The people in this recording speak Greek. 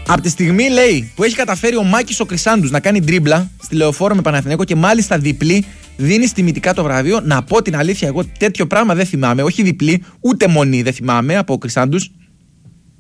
Από τη στιγμή, λέει, που έχει καταφέρει ο Μάκης ο Κρυσάντους να κάνει ντρίμπλα στη Λεωφόρο με Παναθηναϊκό και μάλιστα διπλή, δίνει τιμητικά το βραβείο. Να πω την αλήθεια, εγώ τέτοιο πράγμα δεν θυμάμαι. Όχι διπλή, ούτε μονή δεν θυμάμαι από ο Κρυσάντους.